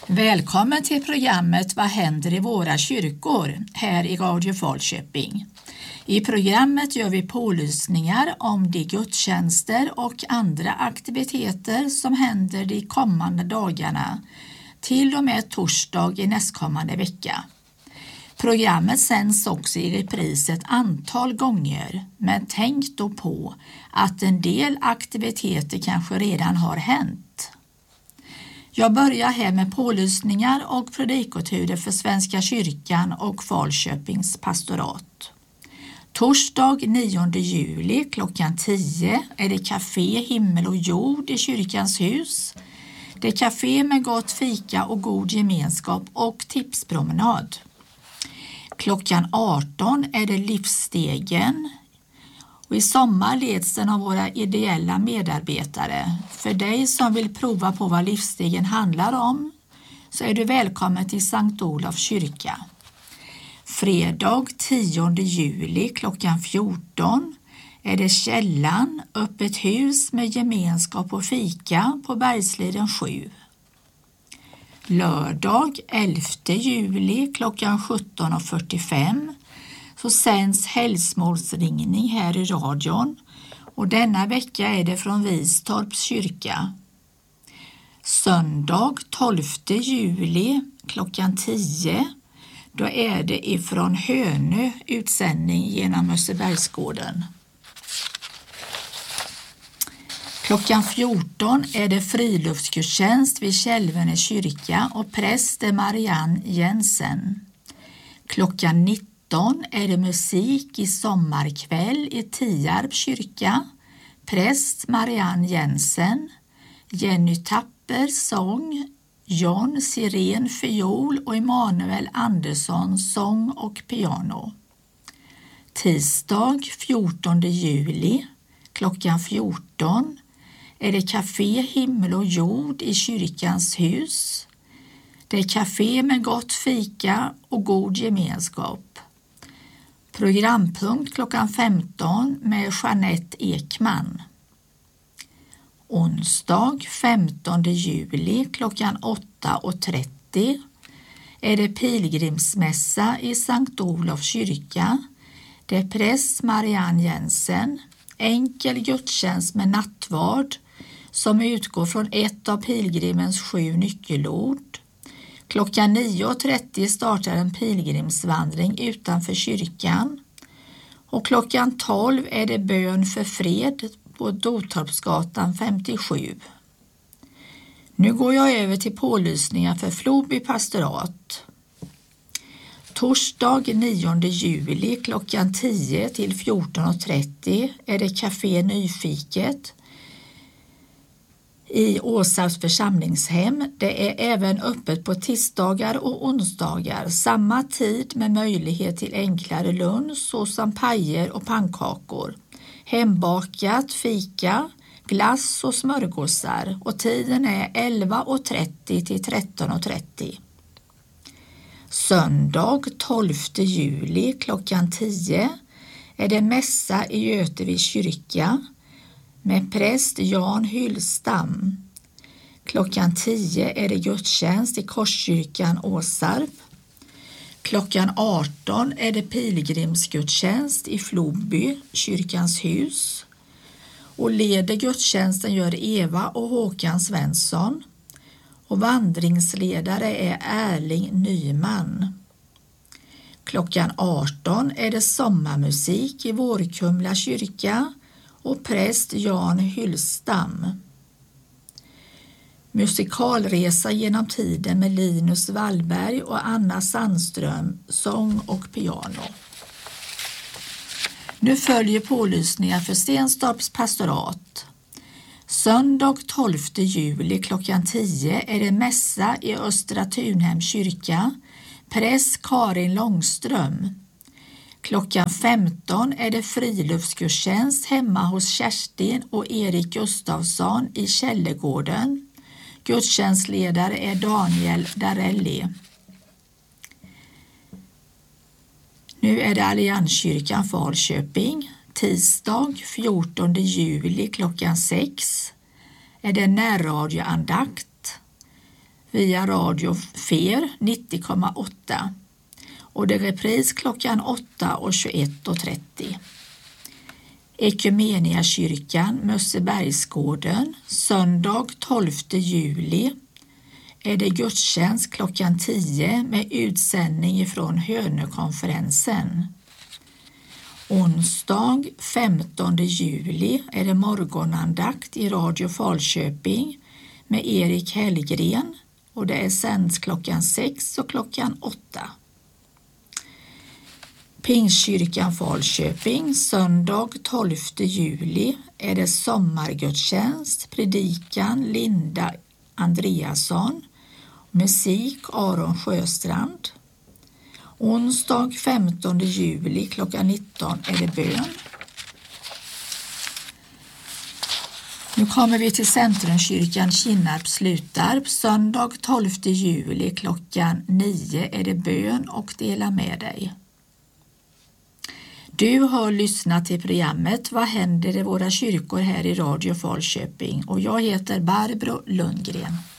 Välkommen till programmet Vad händer i våra kyrkor här i Radio Falköping. I programmet gör vi pålysningar om de gudstjänster och andra aktiviteter som händer de kommande dagarna till och med torsdag i nästkommande vecka. Programmet sänds också i repris ett antal gånger, men tänk då på att en del aktiviteter kanske redan har hänt. Jag börjar här med pålysningar och predikoturer för Svenska kyrkan och Falköpings pastorat. Torsdag 9 juli klockan 10 är det Café Himmel och jord i kyrkans hus. Det är café med gott fika och god gemenskap och tipspromenad. Klockan 18 är det Livsstegen. Och i sommar leds den av våra ideella medarbetare. För dig som vill prova på vad Livsstegen handlar om så är du välkommen till Sankt Olofs kyrka. Fredag 10 juli klockan 14 är det Källan, öppet hus med gemenskap och fika på Bergsliden 7. Lördag 11 juli klockan 17.45 så sänds helgsmålsringning här i radion och denna vecka är det från Vistorps kyrka. Söndag 12 juli klockan 10 då är det ifrån Hönö utsändning genom Mössebergsgården. Klockan 14 är det friluftsgudstjänst vid Kälvene kyrka och präst är Marianne Jensen. Klockan 19 är det musik i sommarkväll i Tierp kyrka. Präst Marianne Jensen, Jenny Tapper sång, John Siren fiol och Emanuel Andersson sång och piano. Tisdag 14 juli klockan 14 är det Café Himmel och jord i kyrkans hus. Det är café med gott fika och god gemenskap. Programpunkt klockan 15 med Jeanette Ekman. Onsdag 15 juli klockan 8.30 är det pilgrimsmässa i Sankt Olofs kyrka. Det är präst Marianne Jensen. Enkel gudstjänst med nattvard som utgår från ett av pilgrimens 7 nyckelord. Klockan 9.30 startar en pilgrimsvandring utanför kyrkan och klockan 12 är det bön för fred på Dotorpsgatan 57. Nu går jag över till pålysningar för Floby pastorat. Torsdag 9 juli klockan 10 till 14.30 är det Café Nyfiket i Åsarps församlingshem. Det är även öppet på tisdagar och onsdagar, samma tid med möjlighet till enklare lunch såsom pajer och pannkakor, hembakat, fika, glass och smörgåsar och tiden är 11.30 till 13.30. Söndag 12 juli klockan 10 är det mässa i Göteborgs kyrka med präst Jan Hyllstam. Klockan 10 är det gudstjänst i Korskyrkan Åsarp. Klockan 18 är det pilgrimsgudstjänst i Floby, kyrkans hus. Och leder gudstjänsten gör Eva och Håkan Svensson. Och vandringsledare är Erling Nyman. Klockan 18 är det sommarmusik i Vårkumla kyrka och präst Jan Hyllstam. Musikalresa genom tiden med Linus Wallberg och Anna Sandström, sång och piano. Nu följer pålysningar för Stenstorps pastorat. Söndag 12 juli klockan 10 är det mässa i Östra Tunhem kyrka, präst Karin Långström. Klockan 15 är det friluftsgudstjänst hemma hos Kerstin och Erik Gustafsson i Källegården. Gudstjänstledare är Daniel Darelli. Nu är det Allianskyrkan Falköping. Tisdag 14 juli klockan 6 är det närradioandakt. via Radio Fer 90,8 och det är repris klockan 8 och 21.30. Ekumeniakyrkan Mössebergsgården söndag 12 juli är det gudstjänst klockan 10 med utsändning från Hönökonferensen. Onsdag 15 juli är det morgonandakt i Radio Falköping med Erik Hellgren och det är sänds klockan 6 och klockan 8. Pingstkyrkan Falköping söndag 12 juli är det sommargudstjänst, predikan Linda Andreasson, musik Aron Sjöstrand. Onsdag 15 juli klockan 19 är det bön. Nu kommer vi till Centrumkyrkan Kinnarp Slutarp. Söndag 12 juli klockan 9 är det bön och dela med dig. Du har lyssnat till programmet Vad händer i våra kyrkor här i Radio Falköping och jag heter Barbro Lundgren.